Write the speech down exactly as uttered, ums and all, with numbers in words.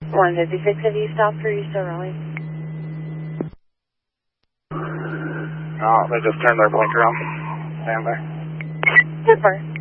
one fifty-six, have you stopped or are you still rolling? Oh, they just turned their blinker on. Stand by. Super.